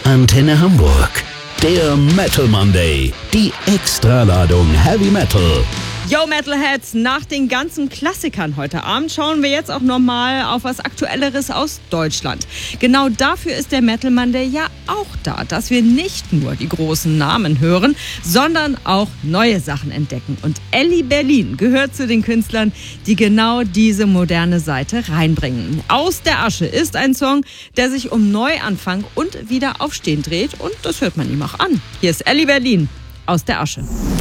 Antenne Hamburg. Der Metal Monday. Die Extraladung Heavy Metal. Yo Metalheads, nach den ganzen Klassikern heute Abend schauen wir jetzt auch nochmal auf was Aktuelleres aus Deutschland. Genau dafür ist der Metal Monday ja auch da, dass wir nicht nur die großen Namen hören, sondern auch neue Sachen entdecken. Und Elli Berlin gehört zu den Künstlern, die genau diese moderne Seite reinbringen. Aus der Asche ist ein Song, der sich um Neuanfang und Wiederaufstehen dreht und das hört man ihm auch an. Hier ist Elli Berlin aus der Asche.